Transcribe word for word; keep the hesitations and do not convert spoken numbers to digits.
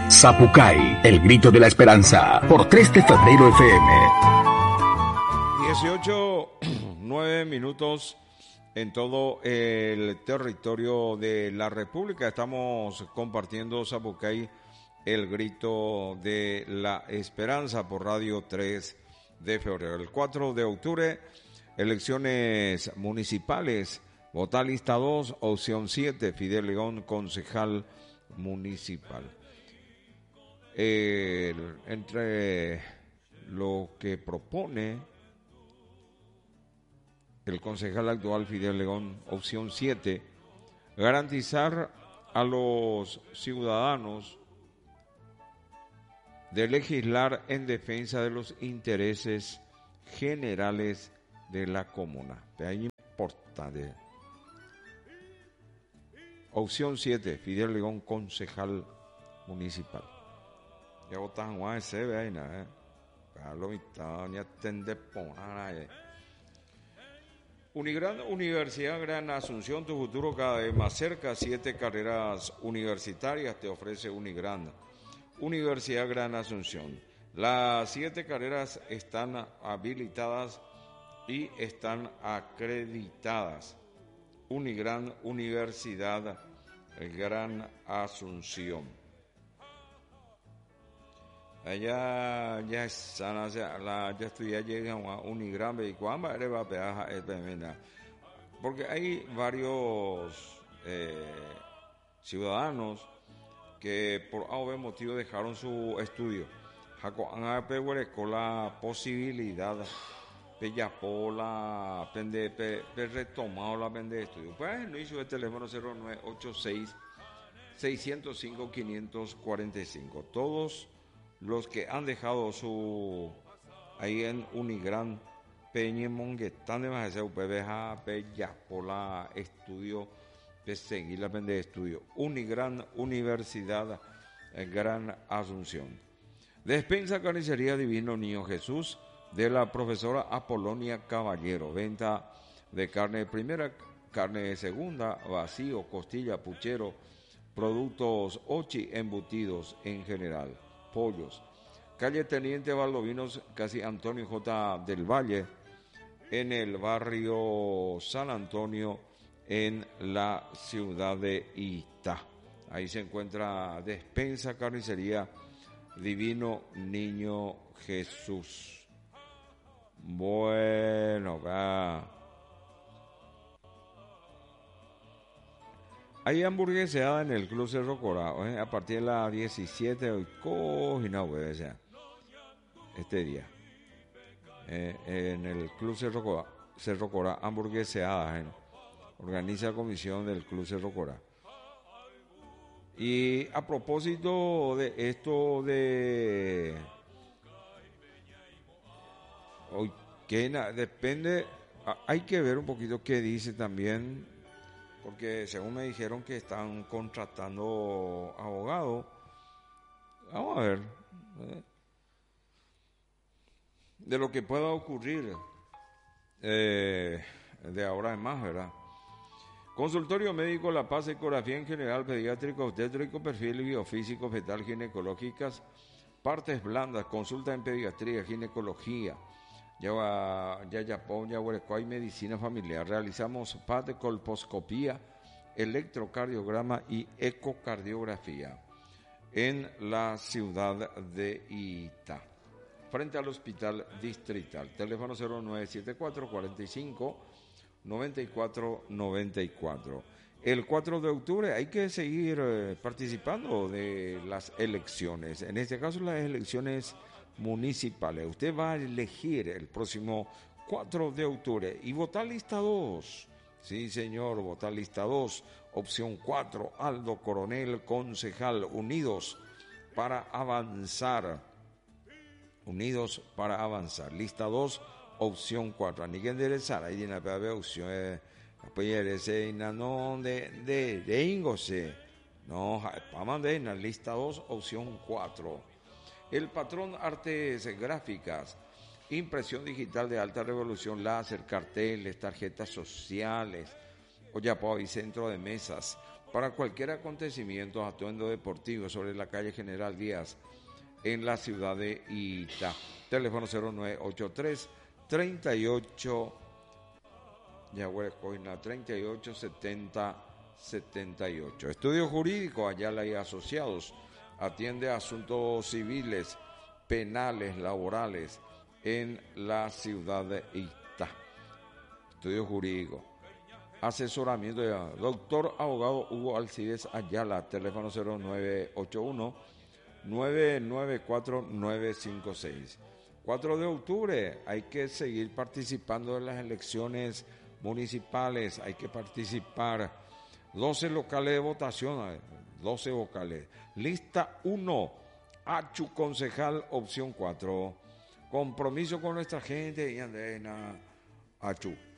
Zapucay, el grito de la esperanza, por tres de febrero F M. dieciocho, nueve minutos en todo el territorio de la República. Estamos compartiendo Zapucay, el grito de la esperanza, por Radio tres de febrero. El cuatro de octubre, elecciones municipales. Vota lista dos, opción siete, Fidel León, concejal municipal. Eh, entre lo que propone el concejal actual Fidel León, opción siete, garantizar a los ciudadanos de legislar en defensa de los intereses generales de la comuna. De ahí importante. Opción siete, Fidel León, concejal municipal. Ya votan Juan ese, ve ahí nada, eh. Carlos Vitaña, tende ponana, eh. Unigran, Universidad Gran Asunción, tu futuro cada vez más cerca. Siete carreras universitarias te ofrece Unigran. Universidad Gran Asunción. Las siete carreras están habilitadas y están acreditadas. Unigran, Universidad Gran Asunción. Allá ya sana la ya estudié llega a Unigran y cuando va a pegar porque hay varios eh, ciudadanos que por algún motivo dejaron su estudio. Jaco han con la posibilidad de ya por la pende de retomado la pende de estudio. Pues no hizo el teléfono cero nueve ocho seis, seis cero cinco, cinco cuatro cinco. Todos los que han dejado su ahí en Unigran Peñemón que están de más de U P B J ya por la estudio de seguir la pende de estudio. Unigran Universidad Gran Asunción. Despensa Carnicería Divino Niño Jesús de la profesora Apolonia Caballero. Venta de carne de primera, carne de segunda, vacío, costilla, puchero, productos ochi, embutidos en general, pollos. Calle Teniente Valdovinos, casi Antonio J. del Valle, en el barrio San Antonio, en la ciudad de Itá. Ahí se encuentra Despensa Carnicería Divino Niño Jesús. Bueno, acá hay hamburgueseada en el Club Cerro Corao, ¿eh? A partir de las diecisiete hoy cogina web, o sea, este día eh, en el Club Cerro Corao, Cerro Corao hamburgueseada, ¿eh? Organiza la comisión del Club Cerro Corao. Y a propósito de esto de hoy, que na, depende, hay que ver un poquito qué dice también, porque según me dijeron que están contratando abogados. Vamos a ver ¿eh? de lo que pueda ocurrir eh, de ahora en más, ¿verdad? Consultorio médico La Paz, ecografía en general, pediátrico, obstétrico, perfil biofísico, fetal, ginecológicas, partes blandas, consulta en pediatría, ginecología, ya ya ya ya medicina familiar. Realizamos P A T, colposcopía, electrocardiograma y ecocardiografía en la ciudad de Itá, frente al hospital distrital. Teléfono cero nueve siete cuatro, cuatro cinco, noventa y cuatro noventa y cuatro. El cuatro de octubre hay que seguir eh, participando de las elecciones, en este caso las elecciones municipales. Usted va a elegir el próximo cuatro de octubre y votar lista dos. Sí, señor, votar lista dos, opción cuatro, Aldo Coronel, concejal. Unidos para avanzar. Unidos para avanzar. Lista dos, opción cuatro. Ni que enderezar, ahí tiene la opción. Apoyar no de de de ingose. No, para mandar en la lista dos, opción cuatro. El patrón Artes Gráficas, impresión digital de alta revolución, láser, carteles, tarjetas sociales, Oyapoy, centro de mesas, para cualquier acontecimiento, atuendo deportivo sobre la calle General Díaz en la ciudad de Itá. Teléfono cero nueve ocho tres, treinta y ocho, treinta y ocho, setenta, setenta y ocho. Estudio Jurídico Ayala y Asociados atiende asuntos civiles, penales, laborales en la ciudad de Itá. Estudio Jurídico. Asesoramiento de doctor abogado Hugo Alcides Ayala, teléfono cero nueve ocho uno, nueve nueve cuatro, nueve cinco seis. cuatro de octubre, hay que seguir participando en las elecciones municipales, hay que participar. doce locales de votación, doce vocales. Lista uno, Achu concejal, opción cuatro. Compromiso con nuestra gente y Andena Achu.